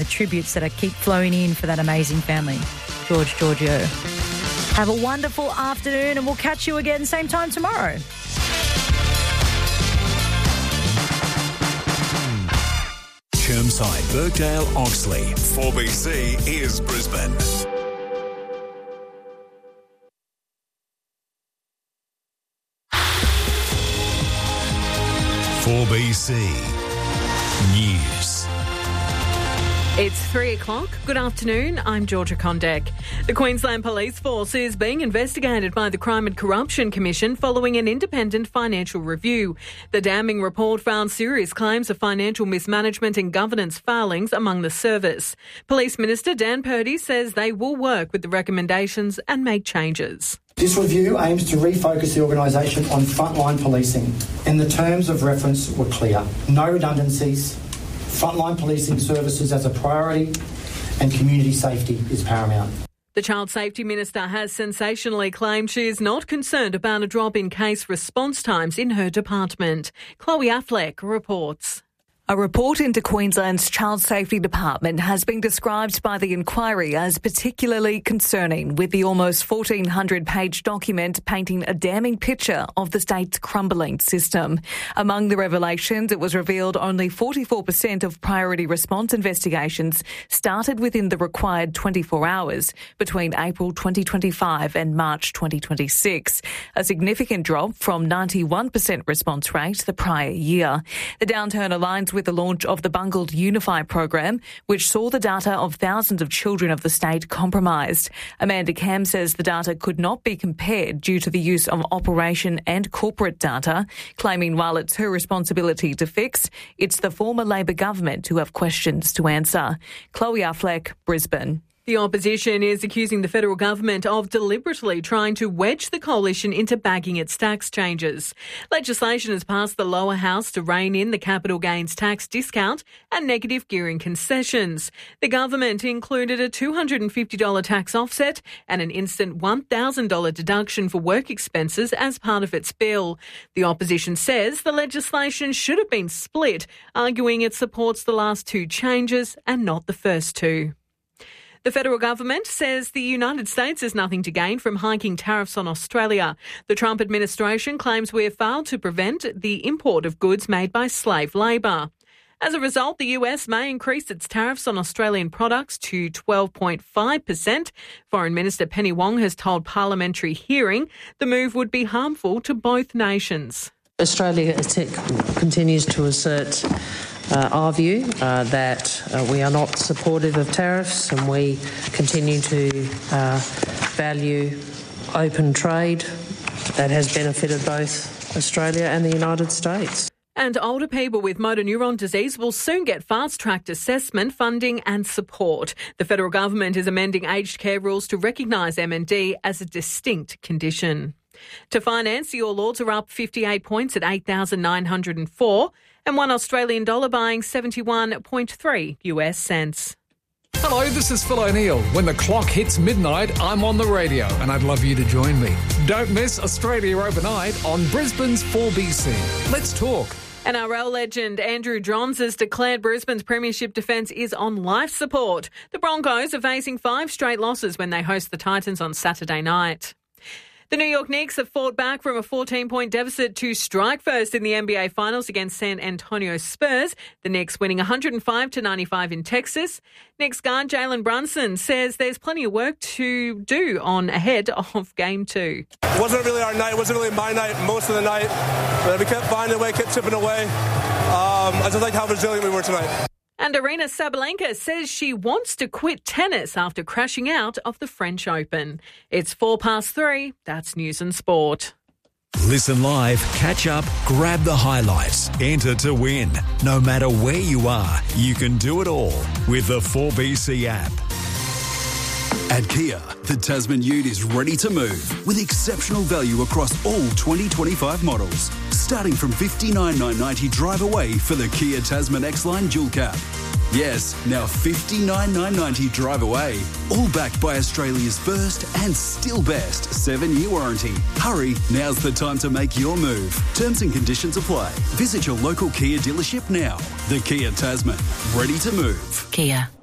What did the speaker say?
The tributes that keep flowing in for that amazing family, George Giorgio. Have a wonderful afternoon and we'll catch you again same time tomorrow. Chermside, Birkdale, Oxley. 4BC is Brisbane. 4BC News. It's 3 o'clock. Good afternoon. I'm Georgia Condek. The Queensland Police Force is being investigated by the Crime and Corruption Commission following an independent financial review. The damning report found serious claims of financial mismanagement and governance failings among the service. Police Minister Dan Purdy says they will work with the recommendations and make changes. This review aims to refocus the organisation on frontline policing, and the terms of reference were clear. No redundancies, frontline policing services as a priority, and community safety is paramount. The Child Safety Minister has sensationally claimed she is not concerned about a drop in case response times in her department. Chloe Affleck reports. A report into Queensland's Child Safety Department has been described by the inquiry as particularly concerning, with the almost 1,400-page document painting a damning picture of the state's crumbling system. Among the revelations, it was revealed only 44% of priority response investigations started within the required 24 hours between April 2025 and March 2026, a significant drop from 91% response rate the prior year. The downturn aligns with the launch of the Bungled Unify program, which saw the data of thousands of children of the state compromised. Amanda Cam says the data could not be compared due to the use of operation and corporate data, claiming while it's her responsibility to fix, it's the former Labor government who have questions to answer. Chloe Affleck, Brisbane. The opposition is accusing the federal government of deliberately trying to wedge the coalition into bagging its tax changes. Legislation has passed the lower house to rein in the capital gains tax discount and negative gearing concessions. The government included a $250 tax offset and an instant $1,000 deduction for work expenses as part of its bill. The opposition says the legislation should have been split, arguing it supports the last two changes and not the first two. The federal government says the United States has nothing to gain from hiking tariffs on Australia. The Trump administration claims we have failed to prevent the import of goods made by slave labour. As a result, the US may increase its tariffs on Australian products to 12.5%. Foreign Minister Penny Wong has told Parliamentary hearing the move would be harmful to both nations. Australia continues to assert our view that we are not supportive of tariffs, and we continue to value open trade that has benefited both Australia and the United States. And older people with motor neuron disease will soon get fast-tracked assessment, funding and support. The federal government is amending aged care rules to recognise MND as a distinct condition. To finance, the All Ords are up 58 points at 8,904 and $1 Australian dollar buying 71.3 US cents. Hello, this is Phil O'Neill. When the clock hits midnight, I'm on the radio and I'd love you to join me. Don't miss Australia Overnight on Brisbane's 4BC. Let's talk. NRL legend Andrew Johns has declared Brisbane's premiership defence is on life support. The Broncos are facing 5 straight losses when they host the Titans on Saturday night. The New York Knicks have fought back from a 14-point deficit to strike first in the NBA Finals against San Antonio Spurs. The Knicks winning 105-95 in Texas. Knicks guard Jalen Brunson says there's plenty of work to do on ahead of Game 2. It wasn't really our night. It wasn't really my night most of the night. But we kept finding a way, kept chipping away. I just like how resilient we were tonight. And Aryna Sabalenka says she wants to quit tennis after crashing out of the French Open. It's 3:04. That's News and Sport. Listen live, catch up, grab the highlights, enter to win. No matter where you are, you can do it all with the 4BC app. At Kia, the Tasman Ute is ready to move with exceptional value across all 2025 models. Starting from $59,990 drive away for the Kia Tasman X-Line Dual Cab. Yes, now $59,990 drive away. All backed by Australia's first and still best 7-year warranty. Hurry, now's the time to make your move. Terms and conditions apply. Visit your local Kia dealership now. The Kia Tasman, ready to move. Kia.